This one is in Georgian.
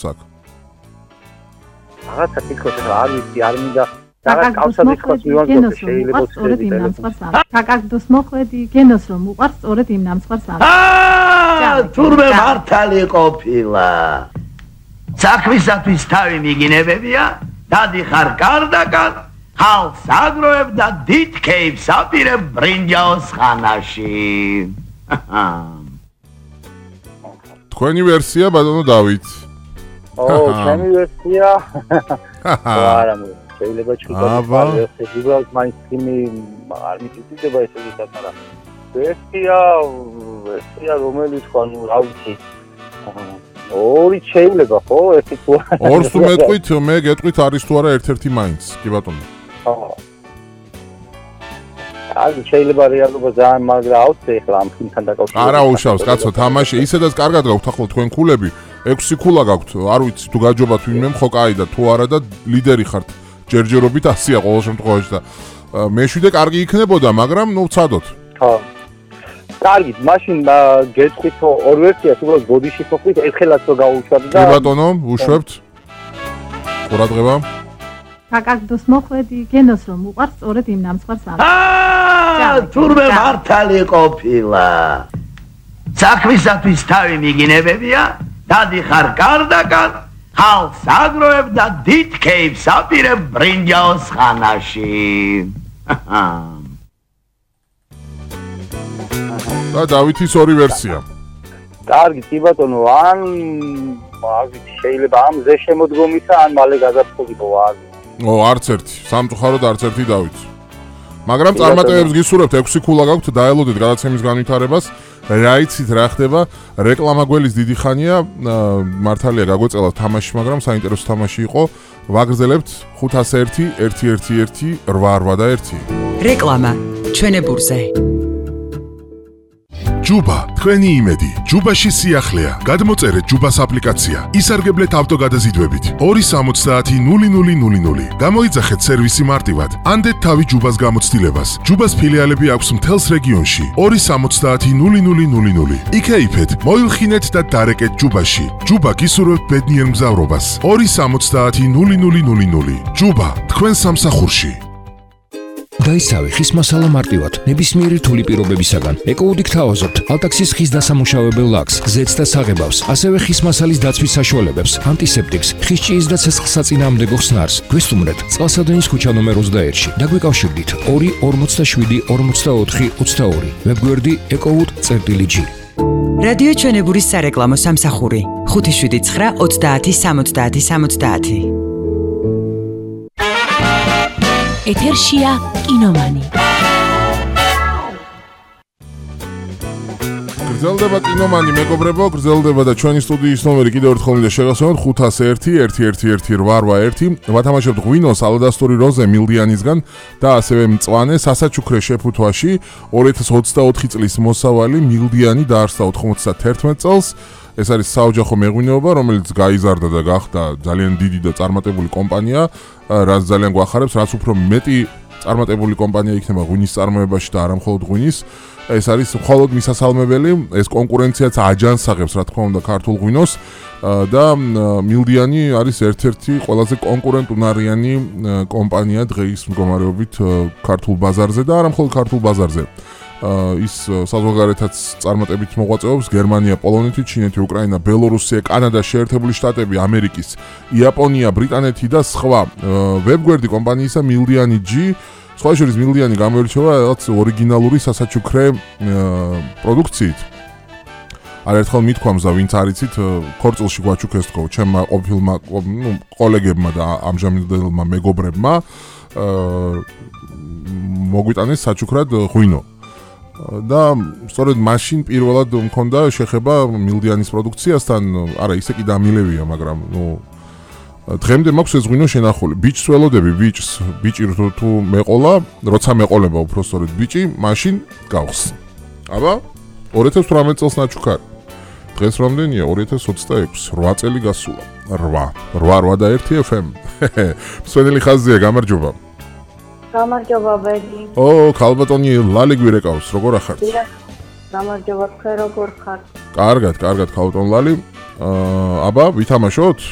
აქ? რაღაცა თვითონ არ ვიცი, არ მინდა რაღაც კავშირი ხოს მივაგდოთ შეიძლება სწორედ იმ ნამსხვრს ამ. გაკარგდოს მოხვედი გენოს რომ უყარს სწორედ იმ ნამსხვრს ამ. თურმე მართალი ყოფილა. საქმისათვის თავი მიგინებებია, დადიხარ კარდაკარ, ხალხს აგროვებ და დიდ კეიფს აპირებ ბრინჯაოს ხანაში. თქვენი ვერსია ბატონო დავით. ჩემი ვერსია. არა შეიძლება ჩუბა უბრალოდ მაინც იმი არ მიწვდება ესე ვისად არა ვერსია რომელიც ხო ანუ რა ვიცი ორი შეიძლება ხო ერთი თუ ორს თუ მეტყვით მე გეტყვით არის თუ არა ერთ-ერთი მაინც კი ბატონო აი შეიძლება რეალობა ძალიან მაგრა აუცე ახლა ამ ფილმთან დაკავშირებით არა უშავს კაცო თამაში ისედაც კარგად გაქვთ ახლა თქვენ ქულები 6 ქულა გაქვთ არ ვიცი თუ გაჯობათ ვინმე ხო კაი და თუ არა და ლიდერი ხართ ჯერჯერობით 100-ია ყოველ შემთხვევაში და მე-7 კარგი იქნებოდა, მაგრამ ნუ ვცადოთ. ხო. კარგი, მაშინ გეტყვით ორ ვერსიას, უბრალოდ ბოდიში ხოხით, ერთხელაც რო გაუშვათ და კი ბატონო, უშვებთ. ყურადღება. გაკარგდოს მოხვედი, გენოს რომ უყარს სწორედ იმ ნამსხვრს ამ. თურმე მართალი ყოფილა. საქმისათვის თავი მიგინებებია, დადიხარ კარდაკარ ხალხს აგროვებ და დიდ კეიფს აპირებ ბრინჯაოს ხანაში. და დავითის ორი ვერსია. კარგი, კი ბატონო, ან შეიძლება ამ ზე შემოდგომისა, ან მალე გაზაფხულიყო არ. არც ერთი, სამწუხაროდ არც ერთი დავით. მაგრამ წარმატებებს გისურვებთ 6 ქულა გაქვთ, დაელოდეთ გადაცემის განვითარებას. რა იცით რა ხდება რეკლამა გველის დიდი ხანია მართალია გაგვეწელა თამაში მაგრამ საინტერესო თამაში იყო ვაგრძელებთ 501 111 881 რეკლამა ჩვენებურზე ჯუბა თქვენი იმედი ჯუბაში სიახლეა გადმოწერეთ ჯუბას აპლიკაცია ისარგებლეთ ავტოგადაზიდვებით 270-0000 გამოიძახეთ სერვისი მარტივად ანდეთ თავი ჯუბას გამოცდილებას ჯუბას ფილიალები აქვს მთელს რეგიონში 270-0000 იქეიფეთ მოილხინეთ და დარეკეთ ჯუბაში ჯუბა გისურვებთ ბედნიერ მგზავრობას 270-0000 ჯუბა თქვენ სამსახურში დაისავე ხის მასალა მარტივად ნებისმიერი რთული პირობებისაგან ეკოუდი გთავაზობთ ალტაქსის ხის დასამუშავებელ ლაქს ზეთს და საღებავს ასევე ხის მასალის დაცვის საშუალებებს ანტისეპტიკს ხის ჭიის და ცეცხლსაწინააღმდეგო ხსნარს გვესტუმრეთ წყალსადენის ქუჩა ნომერ 21-ში და გვიკავშირდით 247-44-22 ვებგვერდი ecowood.gr რადიო ჩვენებურის სარეკლამო სამსახური 579-30-70-70 ეთერშია კინომანი. გრძელდება კინომანი მეგობრებო, გრძელდება და ჩვენი სტუდიის ნომერი კიდევ ერთხელ მინდა შეგახსენოთ 501-111-881. ვათამაშებთ ღვინოს ალადასტური როზე მილდიანისგან და ასევე მწვანე სასაჩუქრე შეფუთვაში 2024 წლის მოსავალი მილდიანი დაარსდა 91 წელს. ეს არის საოჯახო მეღვინეობა, რომელიც გაიზარდა და გახდა ძალიან დიდი და წარმატებული კომპანია, რაც ძალიან გვახარებს, რაც უფრო მეტი წარმატებული კომპანია იქნება ღვინის წარმოებაში და არა მხოლოდ ღვინის. ეს არის მხოლოდ მისასალმებელი, ეს კონკურენციაც აჯანსაღებს, რა თქმა უნდა, ქართულ ღვინოს და მილდიანი არის ერთ-ერთი ყველაზე კონკურენტუნარიანი კომპანია დღეის მდგომარეობით ქართულ ბაზარზე და არა მხოლოდ ქართულ ბაზარზე. ის საზღვარგარეთაც წარმატებით მოღვაწეობს გერმანია, პოლონეთი, ჩინეთი, უკრაინა, ბელორუსია, კანადა, შეერთებული შტატები, ამერიკის, იაპონია, ბრიტანეთი და სხვა. ვებგვერდი კომპანიისა მილდიანი G, სხვა შორის მილდიანი გამოირჩევა რაღაც ორიგინალური სასაჩუქრე პროდუქციით. არაერთხელ მithქვამს და ვინც არიცით, ქორწილში გვაჩუქეს თქო, ჩემმა ყოფილმა კოლეგებმა და ამჟამინდელმა მეგობრებმა მოგვიტანეს საჩუქრად ღვინო. და სწორედ მაშინ პირველად მქონდა შეხება მილდიანის პროდუქციასთან, არა ისე კი დამილევია, მაგრამ დღემდე მაქვს ეს ღვინო შენახული. ბიჭს ველოდები, ბიჭი თუ მეყოლა, როცა მეყოლება უფრო სწორედ ბიჭი, მაშინ გავს. აბა 2018 წელს ნაჩუქარი. დღეს რამდენია? 2026, 8 წელი გასულა. 8 და 1 FM. მსვენელი ხაზია, გამარჯობა. გამარჯობა ბედი. ქალბატონი ლალი გვირეკავს, როგორ ახართ? გამარჯობა, თქვენ როგორ ხართ? კარგად, ქალბატონ ლალი. აბა, ვითამაშოთ?